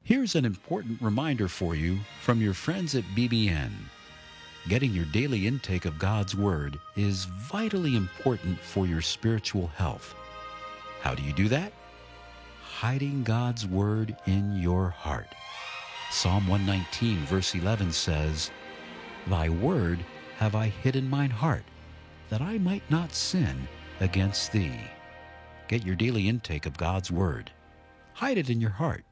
Here's an important reminder for you from your friends at BBN. Getting your daily intake of God's Word is vitally important for your spiritual health. How do you do that? Hiding God's Word in your heart. Psalm 119, verse 11 says, "Thy word have I hid in mine heart, that I might not sin against thee." Get your daily intake of God's Word. Hide it in your heart.